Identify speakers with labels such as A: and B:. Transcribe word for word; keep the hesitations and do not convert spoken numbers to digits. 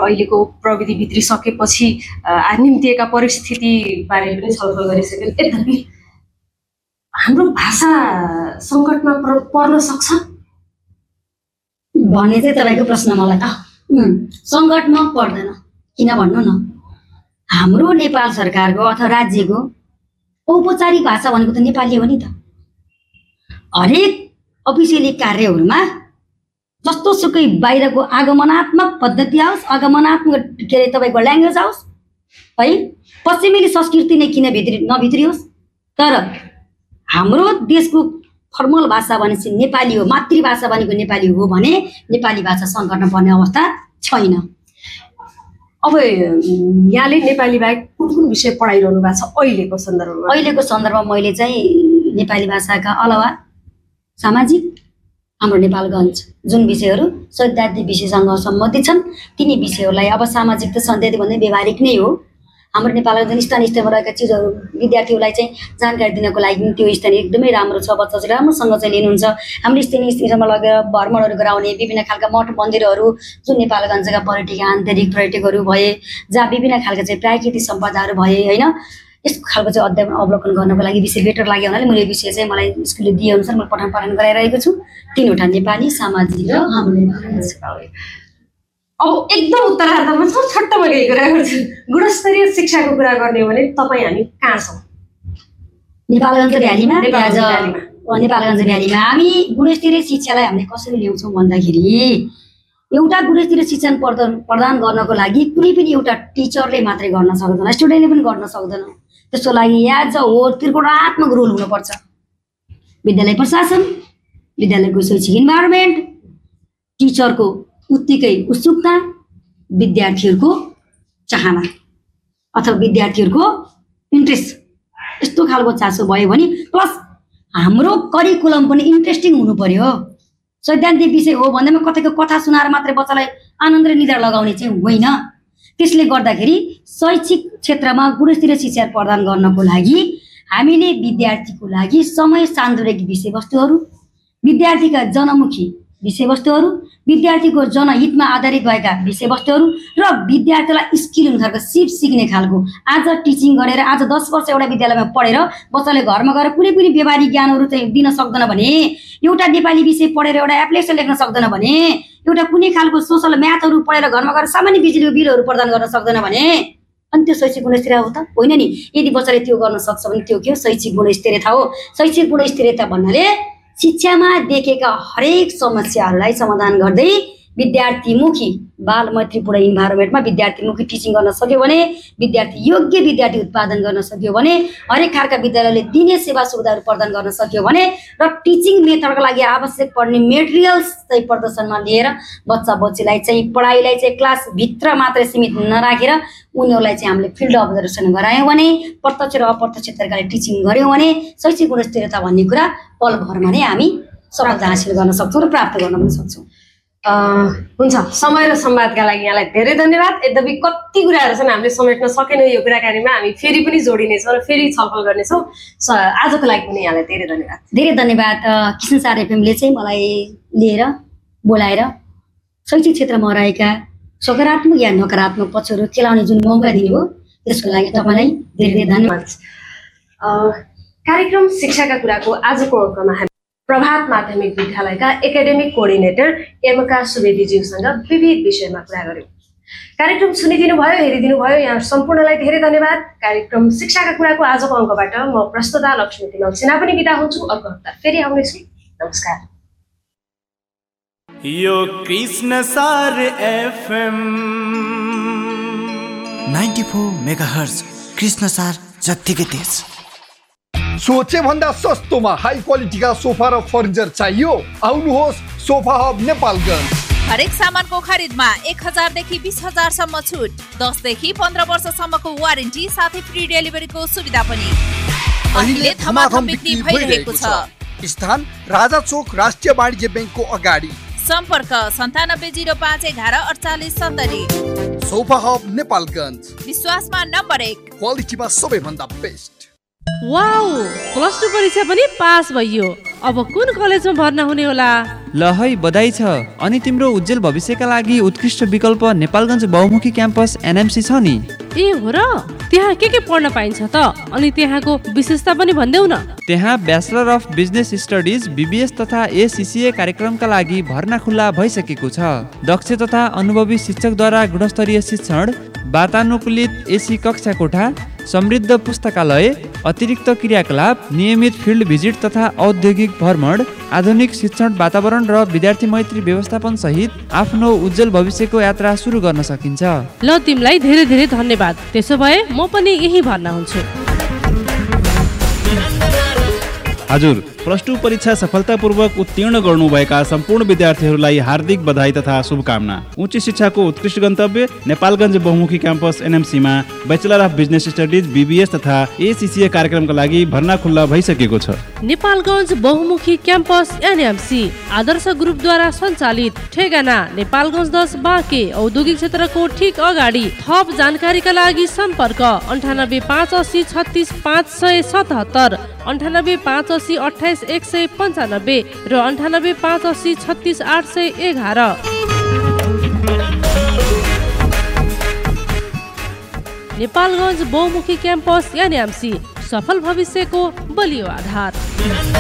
A: अहिलेको प्रविधि भित्रिसकेपछि निम्तिएका परिस्थिति बारे पनि छलफल गरिसक्यो। यद्यपि हाम्रो भाषा सङ्कटमा पर्न सक्छ
B: भन्ने चाहिँ तपाईँको प्रश्न मलाई सङ्कटमा पर्दैन। किन भन्नु न, हाम्रो नेपाल सरकारको अथवा राज्यको औपचारिक भाषा भनेको त नेपाली हो नि त। हरेक अफिसियली कार्यहरूमा जस्तो सुकै बाहिरको आगमनात्मक पद्धति आओस्, आगमनात्मक के अरे तपाईँको ल्याङ्ग्वेज आओस् है, पश्चिमेली संस्कृति नै किन भित्री नभित्रियोस्, तर हाम्रो देशको फर्मल भाषा भनेपछि नेपाली हो, मातृभाषा भनेको नेपाली हो भने नेपाली भाषा सङ्कटमा पर्ने अवस्था छैन।
A: अब यहाँले नेपाली बाहेक कुन कुन विषय पढाइरहनु भएको छ अहिलेको सन्दर्भमा?
B: अहिलेको सन्दर्भमा मैले चाहिँ नेपाली भाषाका अलावा सामाजिक, हाम्रो नेपालगञ्ज जुन विषयहरू सैद्धान्तिक विषयसँग सम्बन्धित छन् तिनी विषयहरूलाई, अब सामाजिक त सैद्धान्तिक भन्दै व्यवहारिक नै हो। हाम्रो नेपालमा जुन स्थानीय स्तरमा रहेका चिजहरू विद्यार्थीहरूलाई चाहिँ जानकारी दिनको लागि त्यो स्थानीय एकदमै राम्रो छ, बच्चाहरूले राम्रोसँग चाहिँ लिनुहुन्छ। हाम्रो स्थानीय स्तरमा लगेर भ्रमणहरू गराउने विभिन्न खालका मठ मन्दिरहरू जुन नेपालगञ्जका पर्यटक आन्तरिक पर्यटकहरू भए, जहाँ विभिन्न खालका चाहिँ प्राकृतिक सम्पदाहरू भए होइन, यस्तो खालको चाहिँ अध्ययन अवलोकन गर्नको लागि विषय बेटर लाग्यो हुनाले मैले विषय चाहिँ मलाई स्कुलले दिएअनुसार मैले पठन पाठन गराइरहेको छु। तिनवटा नेपाली, सामाजिक र हाम्रो नेपाली।
A: अब एकदम उत्तरार्धमा छ छट्टमा केही कुरा गर्छु, गुणस्तरीय शिक्षाको कुरा गर्ने हो भने तपाईँ हामी कहाँ छौँ?
B: नेपालगञ्ज भ्यालीमा। नेपालगञ्ज भ्यालीमा हामी गुणस्तरीय शिक्षालाई हामीले कसरी ल्याउँछौँ भन्दाखेरि एउटा गुणस्तरीय शिक्षा प्रदान प्रदान गर्नको लागि कुनै पनि एउटा टिचरले मात्रै गर्न सक्दैन, स्टुडेन्टले पनि गर्न सक्दैन। त्यसको लागि एज अ होल त्रिकोणात्मक रोल हुनुपर्छ। विद्यालय प्रशासन, विद्यालयको शैक्षिक इन्भाइरोमेन्ट, टिचरको उत्तिकै उत्सुकता, विद्यार्थीहरूको चाहना अथवा विद्यार्थीहरूको इन्ट्रेस्ट, यस्तो खालको चासो भयो भने प्लस हाम्रो करिकुलम पनि इन्ट्रेस्टिङ हुनु पर्यो। सैद्धान्तिक विषय हो भन्दैमा कतैको कथा सुनाएर मात्रै बच्चालाई आनन्द र निद्रा लगाउने चाहिँ होइन। त्यसले गर्दाखेरि शैक्षिक क्षेत्रमा गुणस्तरीय शिक्षा प्रदान गर्नको लागि हामीले विद्यार्थीको लागि समय सान्दर्भिक विषयवस्तुहरू, विद्यार्थीका जनमुखी विषयवस्तुहरू, विद्यार्थीको जनहितमा आधारित भएका विषयवस्तुहरू र विद्यार्थीलाई स्किल अनुसारको सिप सिक्ने खालको आज टिचिङ गरेर आज दस वर्ष एउटा विद्यालयमा पढेर बच्चाले घरमा गएर कुनै पनि व्यावहारिक ज्ञानहरू चाहिँ दिन सक्दैन भने, एउटा नेपाली विषय पढेर एउटा एप्लिकेसन लेख्न सक्दैन भने, एउटा कुनै खालको सोसल म्याथहरू पढेर घरमा गएर सामान्य बिजुलीको बिलहरू प्रदान गर्न सक्दैन भने अनि त्यो शैक्षिक गुणस्तरीय हो त होइन नि। यदि बच्चाले त्यो गर्न सक्छ भने त्यो के हो? शैक्षिक गुणस्तरीयता हो। शैक्षिक गुणस्तरीयता भन्नाले शिक्षामा देखेका हरेक समस्याहरूलाई समाधान गर्दै विद्यार्थीमुखी बाल मैत्रीपूर्ण इन्भाइरोमेन्टमा विद्यार्थीमुखी टिचिङ गर्न सक्यो भने, विद्यार्थी योग्य विद्यार्थी उत्पादन गर्न सक्यो भने, हरेक खालका विद्यालयले दिने सेवा सुविधाहरू प्रदान गर्न सक्यो भने र टिचिङ मेथडको लागि आवश्यक पर्ने मेटेरियल्स चाहिँ प्रदर्शनमा लिएर बच्चा बच्चीलाई चाहिँ पढाइलाई चाहिँ क्लासभित्र मात्रै सीमित नराखेर उनीहरूलाई चाहिँ हामीले फिल्ड अब्जर्भेसन गरायौँ भने, प्रत्यक्ष र अप्रत्यक्ष तरिकाले टिचिङ गऱ्यौँ भने शैक्षिक गुणस्तरीयता भन्ने कुरा पलभरमा नै हामी सफलता हासिल गर्न सक्छौँ र प्राप्त गर्न पनि सक्छौँ।
A: हुन्छ, समय र संवादका लागि यहाँलाई धेरै धन्यवाद। यद्यपि कति कुराहरू छन् हामीले समेट्न सकेनौँ यो कुराकानीमा, हामी फेरि पनि जोडिनेछौँ र फेरि छलफल गर्नेछौँ। आजको लागि पनि यहाँलाई धेरै धन्यवाद।
B: धेरै धन्यवाद। किसन सार एफएमले चाहिँ मलाई लिएर बोलाएर शैक्षिक क्षेत्रमा रहेका सकारात्मक या नकारात्मक पक्षहरू खेलाउने जुन मौका दिनुभयो त्यसको लागि तपाईँलाई धेरै धेरै धन्यवाद।
A: कार्यक्रम शिक्षाका कुराको आजको अङ्कमा हामी प्रभात माध्यमिक विद्यालयका एकाडेमिक कोअर्डिनेटर एमका सुवेदीज्यूसँग विविध विषयमा कुरा गर्यौँ। कार्यक्रम सुनिदिनु भयो, हेरिदिनु भयो, यहाँ सम्पूर्णलाई धेरै धन्यवाद। कार्यक्रम शिक्षाका कुराको आजको अङ्कबाट म प्रस्तुता लक्ष्मी तिमल सिन्हा पनि बिदा हुन्छु। अर्को हप्ता फेरि आउनेछु। नमस्कार।
C: यो कृष्ण सार FM ninety four megahertz, Krishna सार जत्तिकै तेज।
D: सोचे भन्दा सस्तोमा हाई क्वालिटीका सोफा र फर्निचर चाहियो? आउनुहोस् सोफा हब नेपालगञ्ज।
E: हरेक सामानको खरिदमा एक हजारदेखि बिस हजारसम्म छुट, दसदेखि पन्ध्र वर्षसम्मको वारेन्टी साथै फ्री डेलिभरीको सुविधा पनि। अहिले धमाधम बिक्री भइरहेको छ।
D: स्थान राजा चोक राष्ट्रिय वाणिज्य ब्याङ्कको अगाडि।
E: सम्पर्क सन्तानब्बे जिरो पाँच एघार अडचालिस सत्तरी।
D: सोफा हब नेपालगञ्ज,
E: विश्वासमा नम्बर एक,
D: क्वालिटीमा सबैभन्दा बेस्ट।
F: वाउ, प्लस टू परीक्षा पनि पास भयो। अब कुन कलेजमा भर्ना हुने होला?
G: ल है बधाई छ। अनि तिम्रो उज्जवल भविष्यका लागि उत्कृष्ट विकल्प नेपालगञ्ज बहुमुखी क्याम्पस एनएमसी छ नि।
F: ए हो र? त्यहाँ के के पढ्न पाइन्छ त? अनि त्यहाँको विशेषता पनि भन्देऊ न।
G: त्यहाँ bachelor of business studies BBS तथा एसीसीए कार्यक्रमका लागि भर्ना खुल्ला भइसकेको छ। दक्ष तथा अनुभवी शिक्षकद्वारा गुणस्तरीय शिक्षण, वातानुकूलित एसी कक्षा कोठा, समृद्ध पुस्तकालय, अतिरिक्त क्रियाकलाप, नियमित फिल्ड भिजिट तथा औद्योगिक भ्रमण, आधुनिक शिक्षण वातावरण र विद्यार्थी मैत्री व्यवस्थापन सहित आफ्नो उज्जवल भविष्यको यात्रा सुरु गर्न सकिन्छ।
F: ल तिमीलाई धेरै धेरै धन्यवाद। त्यसो भए म पनि यही भर्ना हुन्छु।
H: हजुर, प्लस टू परीक्षा सफलतापूर्वक उत्तीर्ण गर्नुभएका सम्पूर्ण विद्यार्थीहरूलाई हार्दिक बधाई तथा शुभकामना। उच्च शिक्षाको उत्कृष्ट गन्तव्य नेपालगञ्ज बहुमुखी campus एनएमसीमा bachelor of business studies BBS तथा एसीसीए कार्यक्रमका लागि भर्ना खुल्ला भइसकेको छ।
F: नेपालगञ्ज बहुमुखी क्याम्पस एनएमसी आदर्श ग्रुपद्वारा सञ्चालित, ठेगाना नेपालगञ्ज दस बाँके, औद्योगिक क्षेत्रको ठिक अगाडि। थप जानकारीका लागि सम्पर्क अन्ठानब्बे पाँच असी छत्तिस पाँच सय सतहत्तर, अन्ठानब्बे पाँच असी अठाइस एक सय पन्चानब्बे र अन्ठानब्बे पाँच असी छत्तिस आठ सय एघार। नेपालगञ्ज बहुमुखी क्याम्पस एनएमसी, सफल भविष्यको बलियो आधार।